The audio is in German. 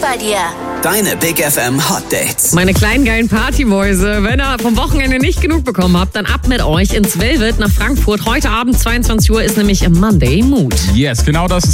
bei dir. Deine Big FM Hot Dates. Meine kleinen geilen Partymäuse, wenn ihr vom Wochenende nicht genug bekommen habt, dann ab mit euch ins Velvet nach Frankfurt. Heute Abend 22 Uhr ist nämlich Monday Mood. Yes, genau das ist